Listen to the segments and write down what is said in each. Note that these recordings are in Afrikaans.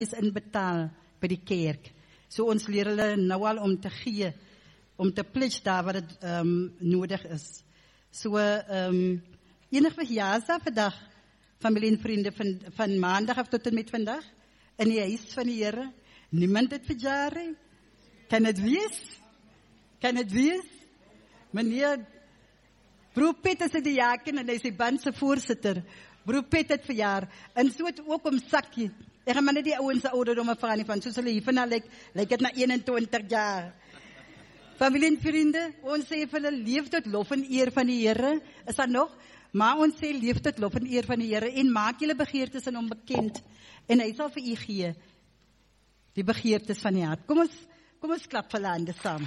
is inbetaal by die kerk. So ons leer hulle nou al om te gee, om te pledge daar wat het nodig is. So, enig verjaarsdag vandag, familie en vriende, van maandag af tot en met vandag, in die huis van die Here, niemand het verjaar nie. Kan het wees? Kan het wees? Meneer, broer Piet is die jaken en hy is die band se voorsitter. Broer Piet het verjaar, en so het ook om Sakkie. Ek gaan maar net die ouens se ouderdomme vra nie van, soos hulle hier vanaf lyk het na 21 jaar. Familie en vriende, ons sê vir hulle, leef tot lof en eer van die Here, is daar nog? Maar ons sê, leef tot lof en eer van die Here, en maak julle begeertes in hom bekend, en hy sal vir u gee, die begeertes van die hart. Kom ons klap vir hulle hande saam.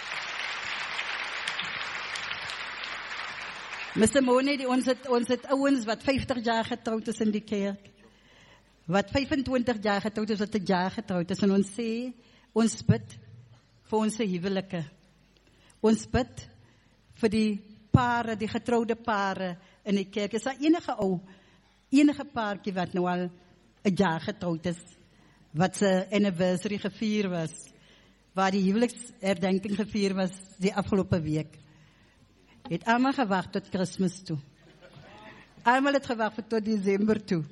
Mr. Monet, ons het ouens wat 50 jaar getrouwd is in die kerk, wat 25 jaar getrouwd is, wat 'n jaar getrouwd is, en ons sê, ons bid vir ons huwelike. Ons bid vir die pare, die getrouwde pare in die kerk. Is daar enige paartjie wat nou al 'n jaar getrouwd is, wat sy anniversary gevier was, waar die huweliksherdenking gevier was die afgelope week? Het allemaal gewag tot Kersfees toe. Allemaal het gewag tot Desember toe.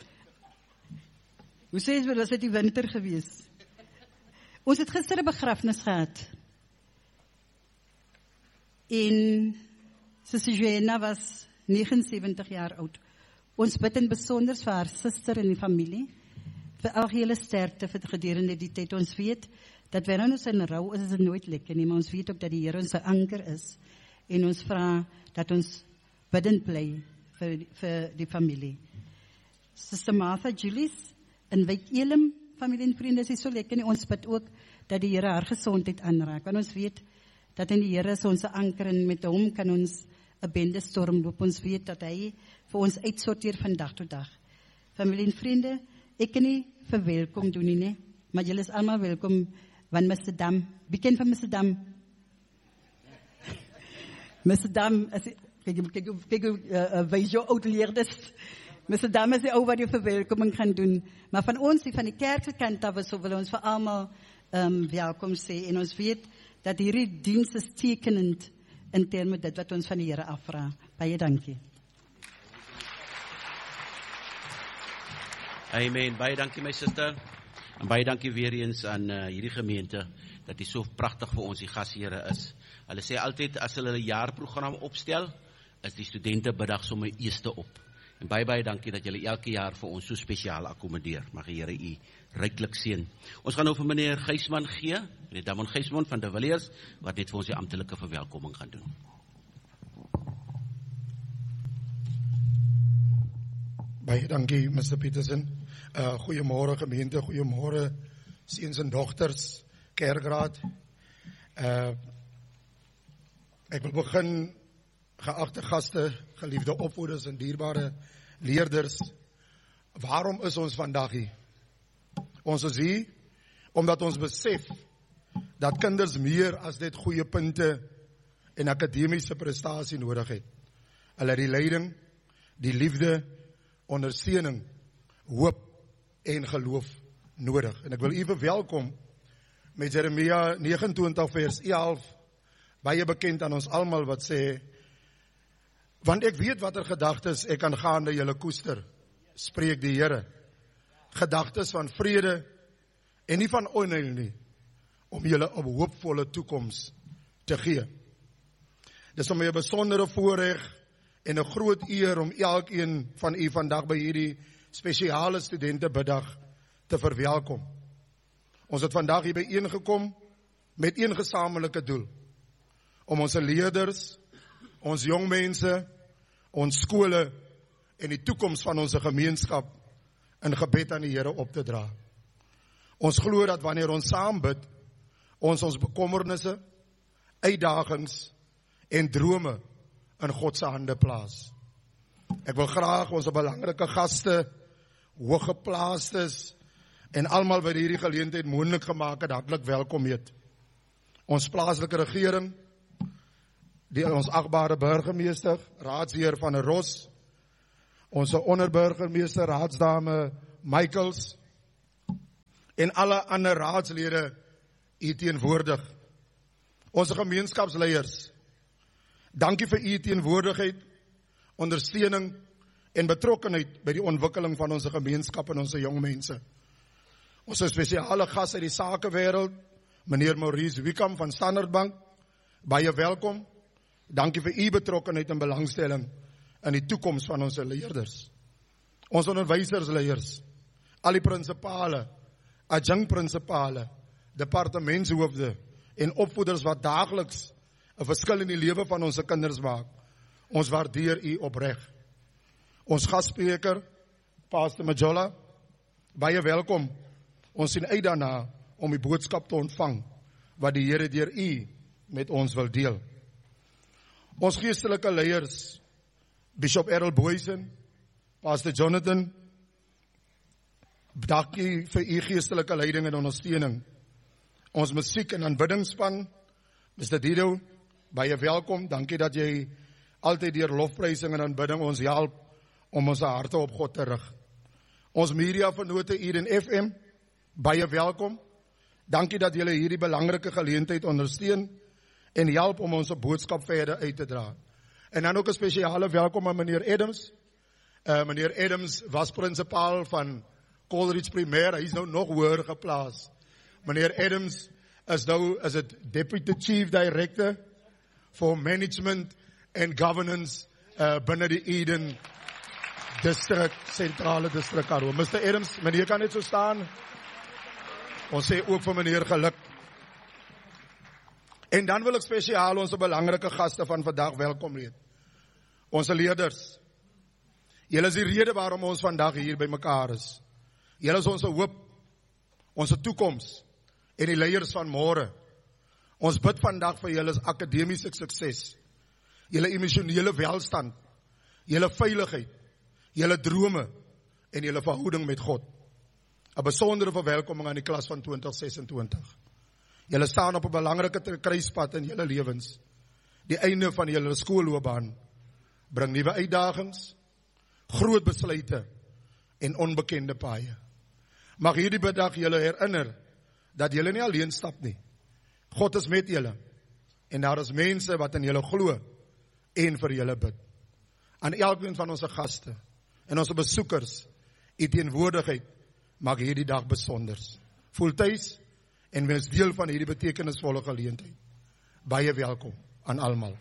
Hoe sê jy, was dit die winter gewees? Ons het gister 'n begrafnis gehad. En Sussie Joanna was 79 jaar oud. Ons bid in besonder vir haar suster en die familie, vir algehele sterkte vir gedurende die tyd. Ons weet, dat wanneer ons in rou is dit nooit lekker nie, maar ons weet ook dat die Here ons anker is, en ons vra dat ons bidend bly vir die familie. Sister Martha Julius, in Wyk Elim, familie en vriende, is so lekker nie. Ons bid ook dat die Here haar gesondheid aanraak, want ons weet dat in die Here is ons anker, en met hom kan ons 'n bende storm loop. Ons weet dat hy vir ons uitsorteer van dag tot dag. Familie en vriende, ek kan nie verwelkom doen nie, maar julle is allemaal welkom van Mr. Dam. Wie ken van Mr. Dam? Mr. Dam, kijk, wees jou oud-leerders. Mr. Dam is die ou wat die verwelkoming gaan doen. Maar van ons, die van die kerkse kant af, so wil ons vir almal welkom sê. En ons weet dat hierdie diens is tekenend in terme dit wat ons van die Here afvra. Baie dankie. Amen. Baie dankie my suster. En baie dankie weer eens aan hierdie gemeente, dat die so pragtig vir ons die gashere is. Hulle sê altyd, as hulle 'n jaarprogram opstel, is die studente biddag sommer eerste op. En baie dankie dat julle elke jaar vir ons so spesiaal akkommodeer. Mag die Here u ryklik seën. Ons gaan nou vir meneer Gysman gee, meneer Damon Gysman van De Villiers, wat net vir ons die amptelike verwelkoming gaan doen. Baie dankie, Mr. Petersen. Goeiemôre gemeente, goeiemôre seuns en dogters, kerkraad. Ek wil begin, geagte gaste, geliefde opvoeders en dierbare leerders. Waarom is ons vandag hier? Ons is hier omdat ons besef dat kinders meer as net goeie punte en akademiese prestasie nodig het. Hulle het die leiding, die liefde, ondersteuning, hoop en geloof nodig. En ek wil u verwelkom met Jeremia 29 vers 11, baie bekend aan ons almal, wat sê, want ek weet wat gedagtes ek kan gaande julle koester, spreek die Here. Gedagtes van vrede en nie van onheil nie, om julle 'n hoopvolle toekoms te gee. Dis vir my 'n besondere voorreg en 'n groot eer om elkeen van u vandag by hierdie spesiale studentebiddag te verwelkom. Ons het vandag hier byeengekom met een gesamentlike doel, om ons leerders, ons jong mense, ons skole en die toekoms van ons gemeenskap in gebed aan die Here op te dra. Ons glo dat wanneer ons saam bid, ons bekommernisse, uitdagings en drome in God se hande plaas. Ek wil graag ons belangrike gaste, hooggeplaastes en almal wat hierdie geleentheid moontlik gemaak het, hartlik welkom heet. Ons plaaslike regering, ons agbare burgemeester, raadsheer van der Ros, ons onderburgemeester, raadsdame Michaels, en alle ander raadslede hier teenwoordig. Ons gemeenskapsleiers, dankie vir u teenwoordigheid, ondersteuning en betrokkenheid by die ontwikkeling van ons gemeenskap en ons jong mense. Ons spesiale gas uit die sakewêreld, meneer Maurice Wickham van Standard Bank, baie welkom. Dankie vir u betrokkenheid en belangstelling in die toekoms van ons leerders. Ons onderwysersleiers, al die prinsipale, adjunkprinsipale, departementshoofde en opvoeders wat daagliks 'n verskil in die lewe van ons kinders maak. Ons waardeer u opreg. Ons gasspreker, Pastor Majola, baie welkom. Ons sien uit daarna om die boodskap te ontvang wat die Here deur u met ons wil deel. Ons geestelike leiers, Bishop Errol Boysen, Pastor Jonathan, dankie vir u geestelike leiding en ondersteuning. Ons musiek en aanbiddingsspan, Mr. Dido, baie welkom. Dankie dat jy altyd deur lofprysing en aanbidding ons help om ons harte op God te rig. Ons media vennote hier in FM, baie welkom. Dankie dat julle hierdie belangrike geleentheid ondersteun en help om ons boodskap verder uit te dra. En dan ook 'n spesiale welkom aan meneer Adams. Meneer Adams was prinsipaal van Coleridge Primêr, hy is nou nog hoër geplaas. Meneer Adams is nou as het Deputy Chief Director for Management and Governance binne die Eden District, Sentrale District Karoo. Mr. Adams, meneer kan net so staan. Ons sê ook vir meneer geluk. En dan wil ek spesiaal ons belangrike gaste van vandag welkom heet. Ons leerders. Julle is die rede waarom ons vandag hier by mekaar is. Julle is ons hoop, ons toekoms en die leiers van môre. Ons bid vandag vir julle akademiese sukses, julle emosionele welstand, julle veiligheid, julle drome en julle verhouding met God. 'n Besondere verwelkoming aan die klas van 2026. Julle staan op 'n belangrike kruispunt in julle lewens. Die einde van julle skoolloopbaan bring nuwe uitdagings, groot besluite en onbekende paaie. Mag hierdie middag julle herinner dat julle nie alleen stap nie. God is met julle en daar is mense wat in julle glo en vir julle bid. Aan elkeen van ons gaste en ons besoekers, u teenwoordigheid maak hierdie dag besonders. Voel tuis en wees deel van hierdie betekenisvolle geleentheid. Baie welkom aan almal.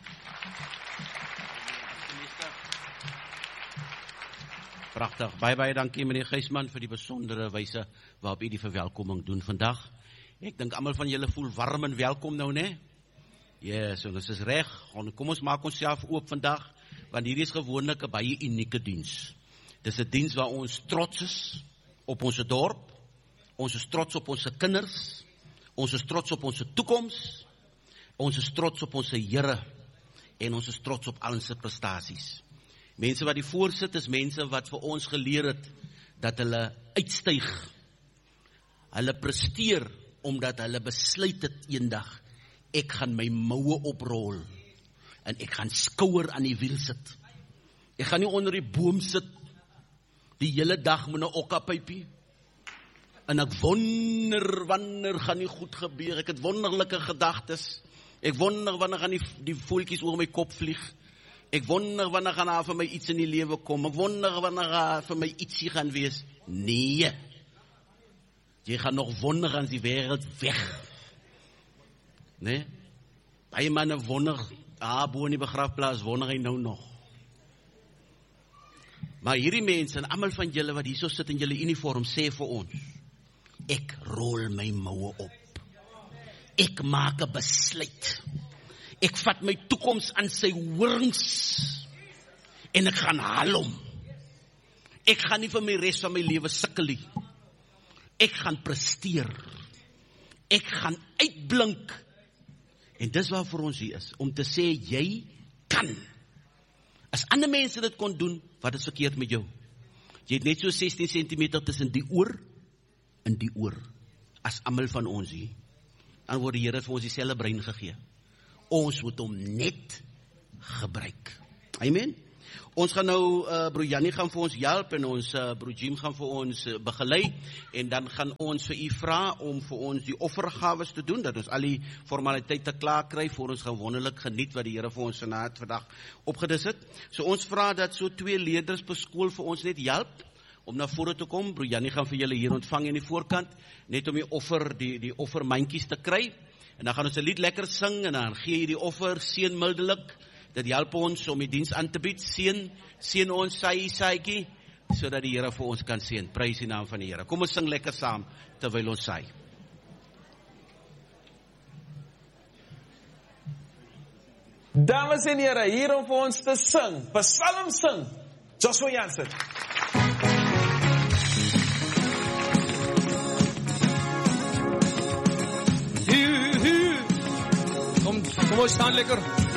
Pragtig. Baie dankie meneer Gysman vir die besondere wyse waarop u die verwelkoming doen vandag. Ek dink almal van julle voel warm en welkom nou, né? Ja, so dis is reg. Kom ons maak onsself oop vandag, want hierdie is gewoonlik 'n baie unieke diens. Dis 'n diens waar ons trots is op ons dorp. Ons is trots op ons kinders. Ons is trots op ons toekoms. Ons is trots op ons Here en ons is trots op al ons prestasies. Mense wat die voorsit is mense wat vir ons geleer het dat hulle uitstyg. Hulle presteer omdat hulle besluit het eendag, ek gaan my moue oprol en ek gaan skouer aan die wiel sit. Ek gaan nie onder die boom sit die hele dag met 'n okkapypie en ek wonder wanneer gaan nie goed gebeur. Ek het wonderlike gedagtes. Ek wonder wanneer gaan die voeltjies oor my kop vlieg. Ek wonder wanneer gaan daar vir my iets in die lewe kom. Ek wonder wanneer daar vir my ietsie gaan wees. Nee. Jy gaan nog wonder aan die wêreld weg. Nee? Baie manne wonder, bo in die begrafplaas wonder hy nou nog. Maar hierdie mense en almal van julle wat hierso sit in julle uniform sê vir ons, ek rol my moue op. Ek maak 'n besluit. Ek vat my toekoms aan sy horings en ek gaan haal hom. Ek gaan nie vir my res van my lewe sukkel nie. Ek gaan presteer. Ek gaan uitblink. En dis waarvoor ons hier is, om te sê jy kan. As ander mense dit kon doen, wat is verkeerd met jou? Jy het net so 16 cm tussen die oor en die oor, as almal van ons hier. Dan word die Here vir ons dieselfde brein gegee. Ons moet hom net gebruik. Amen. Ons gaan nou, broer Jannie gaan vir ons help en ons broer Jim gaan vir ons begelei en dan gaan ons vir u vra om vir ons die offergawes te doen, dat ons al die formaliteite klaar kry voor ons gaan wonderlik geniet wat die Here vir ons vandag opgedis het. So ons vra dat so 2 leerders per skool vir ons net help om na vore te kom. Broer Jannie gaan vir julle hier ontvang in die voorkant, net om die offermandjies te kry. En dan gaan ons 'n lied lekker sing en dan gee jy die offer seënmiddelik. Dit help ons om die diens aan te bied. Seën ons saaietjie, sodat die Here vir ons kan seën. Prys die naam van die Here. Kom ons sing lekker saam terwyl ons saai. Dames en here, hier om vir ons te sing, Psalm sing, Joshua Jansen. Kom ons staan lekker.